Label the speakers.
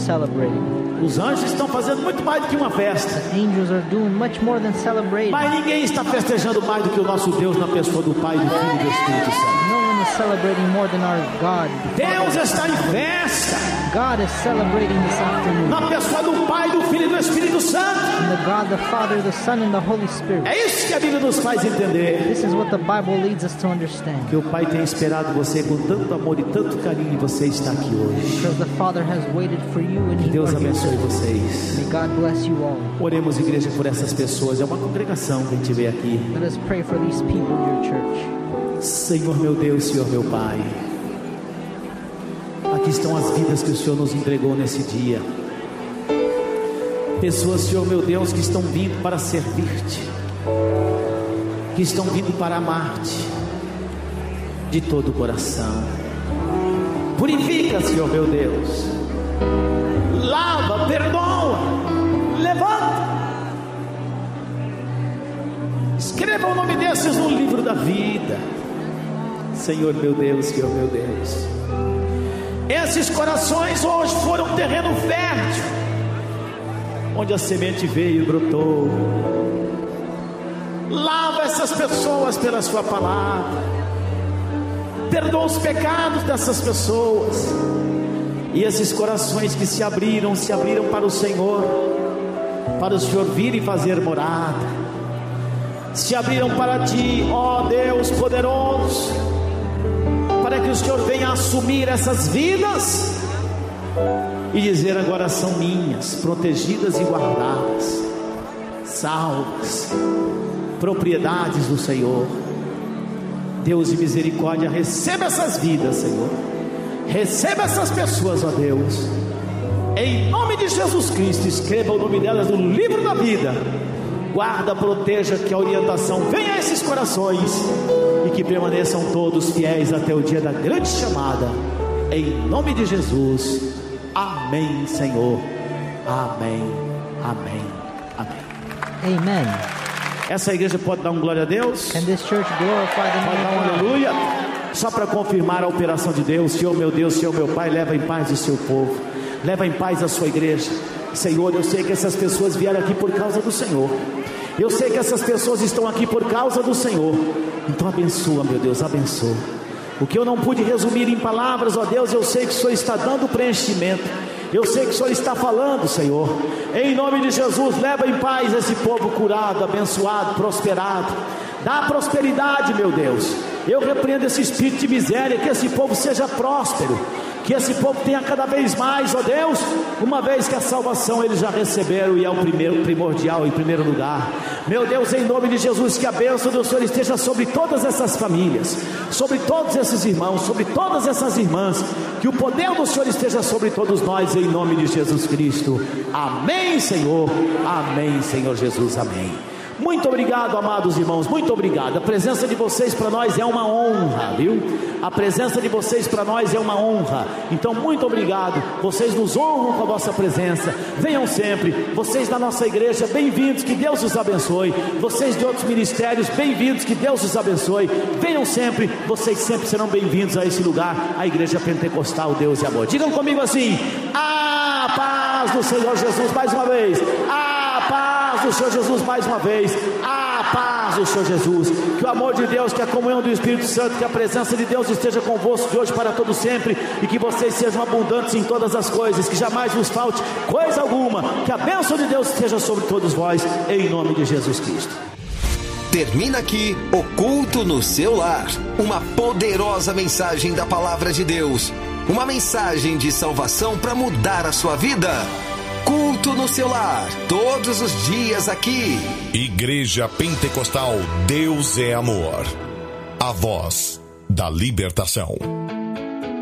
Speaker 1: celebrating.
Speaker 2: Os anjos estão fazendo muito mais do que uma festa.
Speaker 1: The angels are doing much more than celebrating.
Speaker 2: Mas ninguém está festejando mais do que o nosso Deus na pessoa do Pai, do Filho e do Espírito Santo.
Speaker 1: No one is celebrating more than our God.
Speaker 2: Deus está em festa
Speaker 1: God is celebrating this afternoon.
Speaker 2: na pessoa do Pai, do Filho e do Espírito Santo.
Speaker 1: In the God, the Father, the Son, and the Holy Spirit.
Speaker 2: É isso que a Bíblia nos faz entender.
Speaker 1: This is what the Bible leads us to understand.
Speaker 2: Que o Pai tem esperado você com tanto amor e tanto carinho, e você está aqui hoje.
Speaker 1: Because the Father has waited for you and
Speaker 2: Que
Speaker 1: He
Speaker 2: Deus
Speaker 1: are here.
Speaker 2: abençoe vocês.
Speaker 1: May God bless you all.
Speaker 2: Oremos, igreja, por essas pessoas. É uma congregação que a gente vê aqui.
Speaker 1: Let us pray for these people, your church.
Speaker 2: Senhor meu Deus, Senhor meu Pai, aqui estão as vidas que o Senhor nos entregou nesse dia. Pessoas, Senhor meu Deus, que estão vindo para servir-te, que estão vindo para amar-te de todo o coração. Purifica, Senhor meu Deus, lava, perdoa, levanta. Escreva o nome desses no livro da vida. Senhor meu Deus, Senhor meu Deus, esses corações hoje foram um terreno fértil, onde a semente veio e brotou. Lava essas pessoas pela sua palavra, perdoa os pecados dessas pessoas, e esses corações que se abriram para o Senhor, para o Senhor vir e fazer morada, se abriram para ti, ó Deus poderoso, para que o Senhor venha assumir essas vidas e dizer: agora são minhas, protegidas e guardadas, salvas, propriedades do Senhor. Deus de misericórdia, receba essas vidas, Senhor, receba essas pessoas, ó Deus, em nome de Jesus Cristo. Escreva o nome delas no livro da vida. Guarda, proteja, que a orientação venha a esses corações e que permaneçam todos fiéis até o dia da grande chamada, em nome de Jesus. Amém, Senhor. Amém, amém, amém.
Speaker 1: Amen.
Speaker 2: Essa igreja pode dar um glória a Deus?
Speaker 1: Can this church glorify the
Speaker 2: Pode
Speaker 1: name
Speaker 2: dar um
Speaker 1: of God?
Speaker 2: aleluia? Só para confirmar a operação de Deus. Senhor meu Deus, Senhor meu Pai, leva em paz o seu povo, leva em paz a sua igreja. Senhor, eu sei que essas pessoas vieram aqui por causa do Senhor. Eu sei que essas pessoas estão aqui por causa do Senhor. Então abençoa, meu Deus, abençoa. O que eu não pude resumir em palavras, ó Deus, eu sei que o Senhor está dando preenchimento. Eu sei que o Senhor está falando, Senhor. Em nome de Jesus, leva em paz esse povo curado, abençoado, prosperado. Dá prosperidade, meu Deus. Eu repreendo esse espírito de miséria, que esse povo seja próspero, que esse povo tenha cada vez mais, ó Deus, uma vez que a salvação eles já receberam, e é o primeiro, primordial, em primeiro lugar. Meu Deus, em nome de Jesus, que a bênção do Senhor esteja sobre todas essas famílias, sobre todos esses irmãos, sobre todas essas irmãs, que o poder do Senhor esteja sobre todos nós, em nome de Jesus Cristo. Amém, Senhor. Amém, Senhor Jesus. Amém. Muito obrigado, amados irmãos, muito obrigado. A presença de vocês para nós é uma honra, viu? A presença de vocês para nós é uma honra. Então, muito obrigado. Vocês nos honram com a vossa presença. Venham sempre. Vocês da nossa igreja, bem-vindos, que Deus os abençoe. Vocês de outros ministérios, bem-vindos, que Deus os abençoe. Venham sempre. Vocês sempre serão bem-vindos a esse lugar, a Igreja Pentecostal Deus e Amor. Digam comigo assim: a paz do Senhor Jesus, mais uma vez. A paz do Senhor Jesus, mais uma vez. A paz do Senhor Jesus. Que o amor de Deus, que a comunhão do Espírito Santo, que a presença de Deus esteja convosco de hoje para todo sempre, e que vocês sejam abundantes em todas as coisas, que jamais vos falte coisa alguma. Que a bênção de Deus esteja sobre todos vós, em nome de Jesus Cristo.
Speaker 3: Termina aqui o Culto no Seu Lar, uma poderosa mensagem da Palavra de Deus, uma mensagem de salvação para mudar a sua vida. Culto no Seu Lar, todos os dias aqui.
Speaker 4: Igreja Pentecostal Deus é Amor, a voz da libertação.